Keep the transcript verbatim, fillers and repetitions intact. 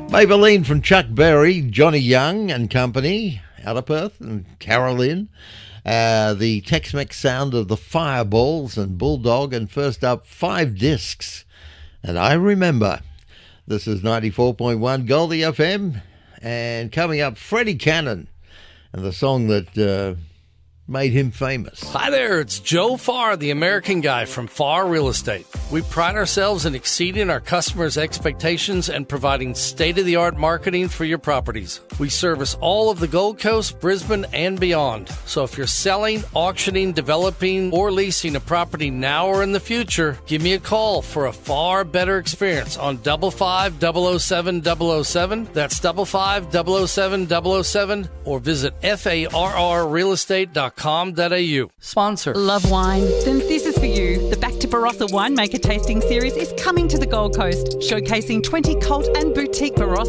Maybelline from Chuck Berry, Johnny Young and company out of Perth, and Carolyn. Uh, the Tex-Mex sound of the Fireballs and Bulldog, and first up, Five Discs. And I Remember. This is ninety-four point one Goldie F M, and coming up, Freddie Cannon and the song that uh, made him famous. Hi there, it's Joe Farr, the American Guy from Farr Real Estate. We pride ourselves in exceeding our customers' expectations and providing state-of-the-art marketing for your properties. We service all of the Gold Coast, Brisbane, and beyond. So if you're selling, auctioning, developing, or leasing a property now or in the future, give me a call for a far better experience on double five double oh seven double oh seven. That's double five double oh seven double oh seven, or visit F A R R real estate dot com dot a u. Sponsor. Love wine? Then this is for you. The Back to Barossa Winemaker Tasting Series is coming to the Gold Coast, showcasing twenty cult and boutique Barossa